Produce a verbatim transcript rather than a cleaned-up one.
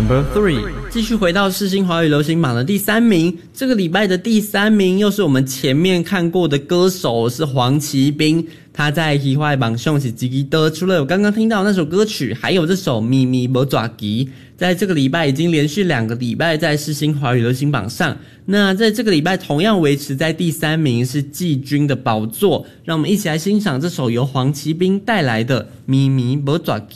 Number three， 继续回到世新华语流行榜的第三名。这个礼拜的第三名又是我们前面看过的歌手，是黄奇斌。他在奇怪榜上是积极的，除了有刚刚听到那首歌曲，还有这首《咪咪无爪吉》，在这个礼拜已经连续两个礼拜在世新华语流行榜上。那在这个礼拜同样维持在第三名是季军的宝座，让我们一起来欣赏这首由黄奇斌带来的《咪咪无爪吉》。